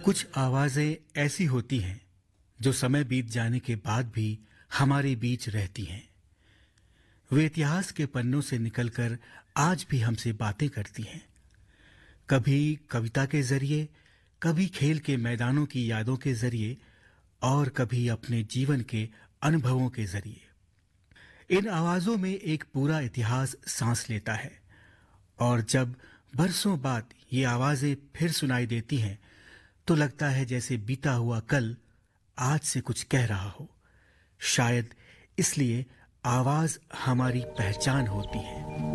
कुछ आवाजें ऐसी होती हैं जो समय बीत जाने के बाद भी हमारे बीच रहती हैं। वे इतिहास के पन्नों से निकलकर आज भी हमसे बातें करती हैं। कभी कविता के जरिए, कभी खेल के मैदानों की यादों के जरिए और कभी अपने जीवन के अनुभवों के जरिए। इन आवाजों में एक पूरा इतिहास सांस लेता है और जब बरसों बाद ये आवाजें फिर सुनाई देती हैं तो लगता है जैसे बीता हुआ कल आज से कुछ कह रहा हो। शायद इसलिए आवाज हमारी पहचान होती है।